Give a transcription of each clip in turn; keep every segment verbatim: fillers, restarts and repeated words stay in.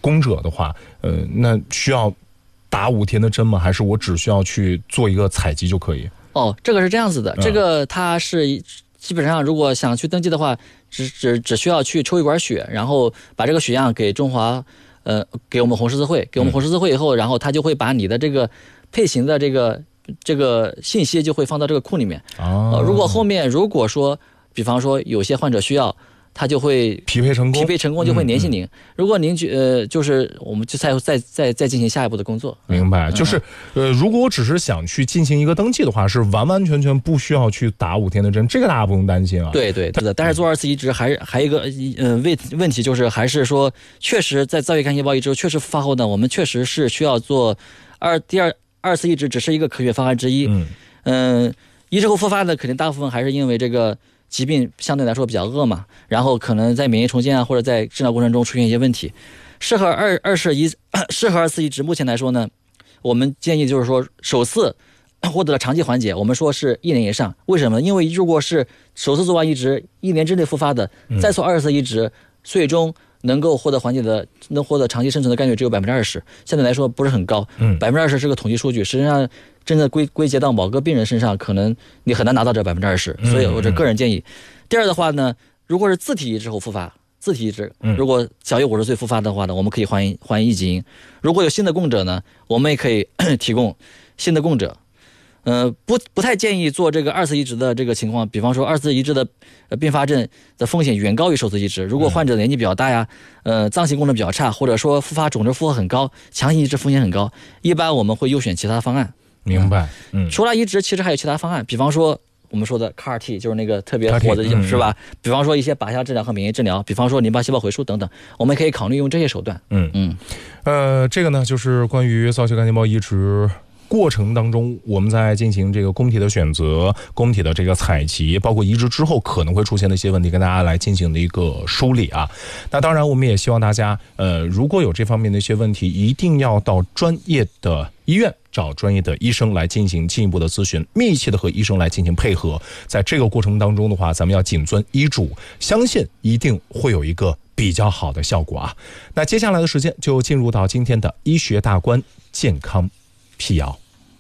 供者的话，呃，那需要打五天的针吗？还是我只需要去做一个采集就可以？ 哦，这个是这样子的，这个它是基本上如果想去登记的话，只只只需要去抽一管血，然后把这个血样给中华，呃，给我们红十字会，给我们红十字会以后，然后他就会把你的这个配型的这个这个信息就会放到这个库里面。 哦， 呃、如果后面如果说，比方说有些患者需要，他就会匹配成功， 匹配成功就会联系您。嗯嗯、如果您觉呃，就是我们就再再再再进行下一步的工作。 明白，嗯、就是呃，如果我只是想去进行一个登记的话，是完完全全不需要去打五天的针，这个大家不用担心啊。 对对是的，但是做二次移植还是还有一个呃问问题就是还是说，确实在造血干细胞移植确实复发后呢，我们确实是需要做二第二二次移植，只是一个科学方案之一。嗯嗯、呃，移植后复发的肯定大部分还是因为这个。疾病相对来说比较恶嘛，然后可能在免疫重建啊，或者在治疗过程中出现一些问题。适合二二次移适合二次移植，目前来说呢，我们建议就是说，首次获得了长期缓解，我们说是一年以上。为什么？因为如果是首次做完移植，一年之内复发的，再做二次移植，最终能够获得缓解的，能获得长期生存的概率只有百分之二十，相对来说不是很高。嗯，百分之二十是个统计数据，实际上真的归归结到某个病人身上，可能你很难拿到这百分之二十。所以我这个人建议。嗯嗯、第二的话呢，如果是自体移植后复发，自体移植，如果小于五十岁复发的话呢，我们可以还还一基因。如果有新的供者呢，我们也可以提供新的供者。呃，不不太建议做这个二次移植的这个情况，比方说二次移植的呃并发症的风险远高于首次移植。如果患者年纪比较大呀，呃，脏器功能比较差，或者说复发肿瘤负荷很高，强行移植风险很高，一般我们会优选其他方案。 明白。嗯， 除了移植，其实还有其他方案，比方说我们说的 C A R T， 就是那个特别火的，嗯、是吧？比方说一些靶向治疗和免疫治疗，比方说淋巴细胞回输等等，我们可以考虑用这些手段。 嗯嗯，呃，这个呢就是关于造血干细胞移植过程当中，我们在进行这个供体的选择、供体的这个采集，包括移植之后可能会出现的一些问题，跟大家来进行的一个梳理啊。那当然，我们也希望大家，呃，如果有这方面的一些问题，一定要到专业的医院找专业的医生来进行进一步的咨询，密切的和医生来进行配合。在这个过程当中的话，咱们要谨遵医嘱，相信一定会有一个比较好的效果啊。那接下来的时间就进入到今天的医学大观健康辟谣。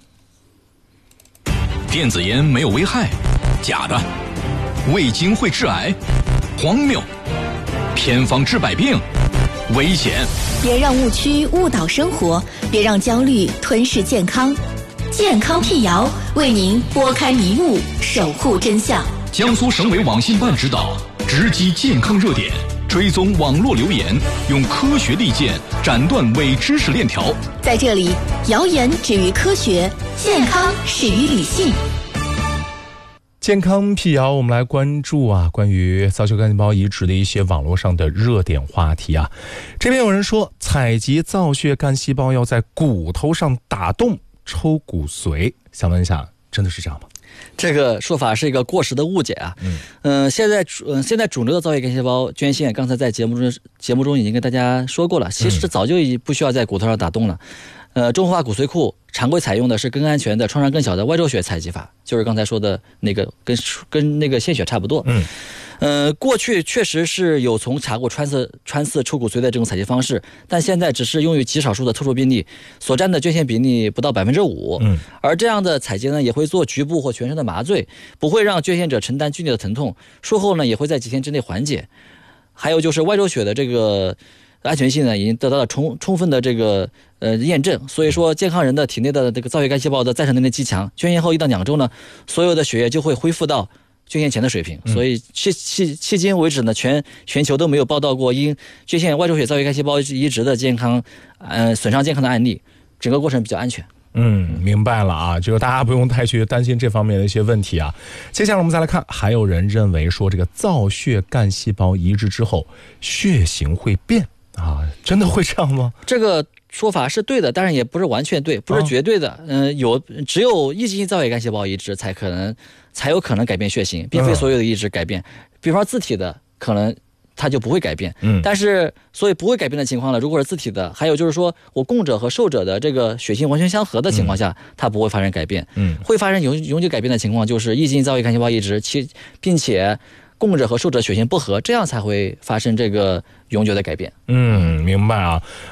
电子烟没有危害，假的；味精会致癌，荒谬；偏方治百病，危险。 别让误区误导生活，别让焦虑吞噬健康。健康辟谣为您拨开迷雾，守护真相。 江苏省委网信办指导，直击健康热点，追踪网络留言，用科学利剑斩断伪知识链条。 在这里，谣言止于科学，健康始于理性。 健康辟谣，我们来关注啊，关于造血干细胞移植的一些网络上的热点话题啊。这边有人说，采集造血干细胞要在骨头上打洞抽骨髓，想问一下，真的是这样吗？ 这个说法是一个过时的误解啊。嗯，呃、现在嗯、呃，现在肿瘤的造血干细胞捐献，刚才在节目中节目中已经跟大家说过了，其实早就已经不需要在骨头上打洞了。呃，中华骨髓库常规采用的是更安全的、创伤更小的外周血采集法，就是刚才说的那个跟跟那个献血差不多。嗯。呃，过去确实是有从茶骨穿刺穿刺抽骨髓的这种采集方式，但现在只是用于极少数的特殊病例，所占的捐献比例不到百分之五。嗯，而这样的采集呢，也会做局部或全身的麻醉，不会让捐献者承担剧烈的疼痛，术后呢也会在几天之内缓解。还有就是外周血的这个安全性呢，已经得到了充充分的这个呃验证，所以说健康人的体内的这个造血干细胞的再生能力极强，捐献后一到两周呢，所有的血液就会恢复到捐献前的水平，所以迄迄迄今为止呢，全全球都没有报道过因捐献外周血造血干细胞移植的健康，呃损伤健康的案例，整个过程比较安全。 嗯，明白了啊，这个大家不用太去担心这方面的一些问题啊。接下来我们再来看，还有人认为说这个造血干细胞移植之后血型会变啊，真的会这样吗？ 这个说法是对的，但是也不是完全对，不是绝对的。嗯、呃，有只有异基因造血干细胞移植才可能才有可能改变血型，并非所有的移植改变。比方自体的可能它就不会改变。嗯，但是所以不会改变的情况呢，如果是自体的，还有就是说我供者和受者的这个血型完全相合的情况下，嗯、它不会发生改变。嗯，会发生永永久改变的情况就是异基因造血干细胞移植，其并且供者和受者血型不合，这样才会发生这个永久的改变。 嗯，明白啊。